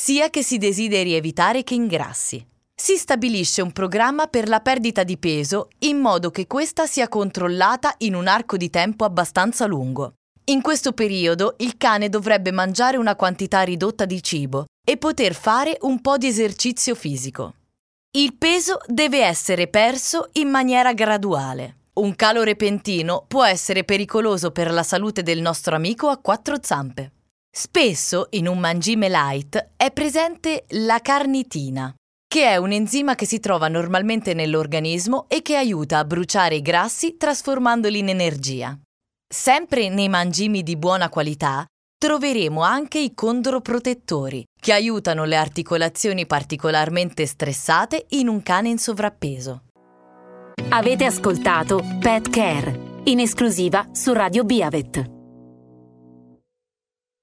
sia che si desideri evitare che ingrassi. Si stabilisce un programma per la perdita di peso in modo che questa sia controllata in un arco di tempo abbastanza lungo. In questo periodo il cane dovrebbe mangiare una quantità ridotta di cibo e poter fare un po' di esercizio fisico. Il peso deve essere perso in maniera graduale. Un calo repentino può essere pericoloso per la salute del nostro amico a quattro zampe. Spesso in un mangime light è presente la carnitina, che è un enzima che si trova normalmente nell'organismo e che aiuta a bruciare i grassi trasformandoli in energia. Sempre nei mangimi di buona qualità troveremo anche i condroprotettori, che aiutano le articolazioni particolarmente stressate in un cane in sovrappeso. Avete ascoltato Pet Care, in esclusiva su Radio Beavet.